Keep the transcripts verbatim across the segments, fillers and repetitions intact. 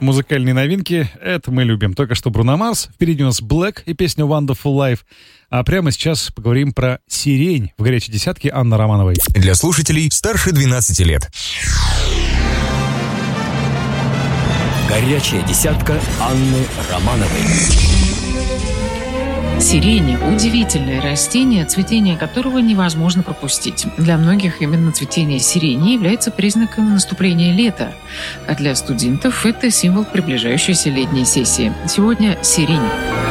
Музыкальные новинки — это мы любим. Только что Бруно Марс, впереди у нас Black и песня Wonderful Life. А прямо сейчас поговорим про «Сирень» в горячей десятке Анны Романовой. Для слушателей старше двенадцати лет. Горячая десятка Анны Романовой. Сирень – удивительное растение, цветение которого невозможно пропустить. Для многих именно цветение сирени является признаком наступления лета, а для студентов это символ приближающейся летней сессии. Сегодня сирень.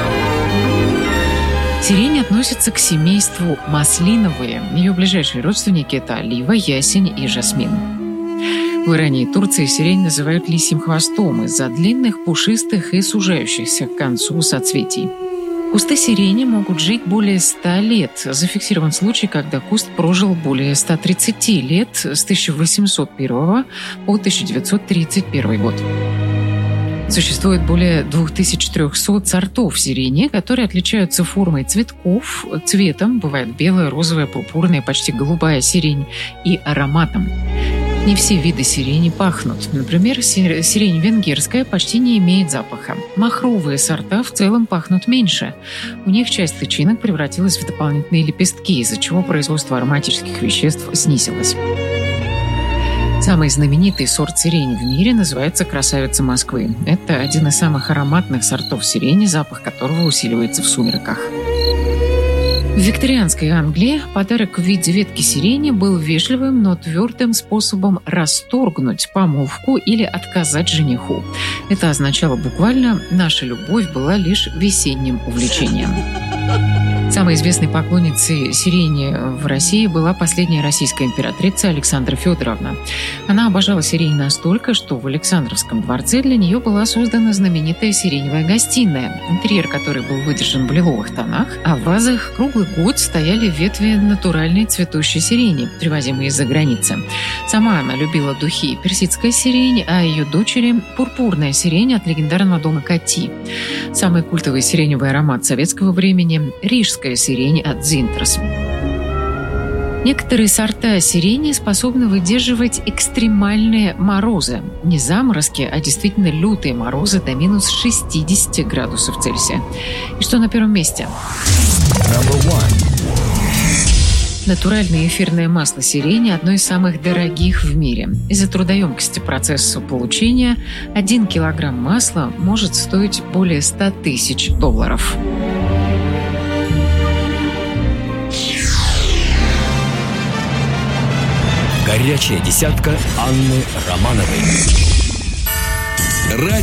Сирень относится к семейству маслиновые. Ее ближайшие родственники – это олива, ясень и жасмин. В Иране и Турции сирень называют лисьим хвостом из-за длинных, пушистых и сужающихся к концу соцветий. Кусты сирени могут жить более ста лет. Зафиксирован случай, когда куст прожил более ста тридцати лет с тысяча восемьсот первого по тысяча девятьсот тридцать первый год. Существует более двух тысяч трехсот сортов сирени, которые отличаются формой цветков, цветом, бывает белая, розовая, пурпурная, почти голубая сирень, и ароматом. Не все виды сирени пахнут. Например, сирень венгерская почти не имеет запаха. Махровые сорта в целом пахнут меньше. У них часть тычинок превратилась в дополнительные лепестки, из-за чего производство ароматических веществ снизилось. Самый знаменитый сорт сирени в мире называется «Красавица Москвы». Это один из самых ароматных сортов сирени, запах которого усиливается в сумерках. В викторианской Англии подарок в виде ветки сирени был вежливым, но твердым способом расторгнуть помолвку или отказать жениху. Это означало буквально «наша любовь была лишь весенним увлечением». Самой известной поклонницей сирени в России была последняя российская императрица Александра Федоровна. Она обожала сирень настолько, что в Александровском дворце для нее была создана знаменитая сиреневая гостиная, интерьер которой был выдержан в лиловых тонах, а в вазах круглый год стояли ветви натуральной цветущей сирени, привозимые из-за границы. Сама она любила духи персидская сирень, а ее дочери – пурпурная сирень от легендарного дома Кати. Самый культовый сиреневый аромат советского времени – рижская сирень от Зинтрос. Некоторые сорта сирени способны выдерживать экстремальные морозы. Не заморозки, а действительно лютые морозы до минус шестидесяти градусов Цельсия. И что на первом месте? Натуральное эфирное масло сирени – одно из самых дорогих в мире. Из-за трудоемкости процесса получения один килограмм масла может стоить более ста тысяч долларов. Горячая десятка Анны Романовой.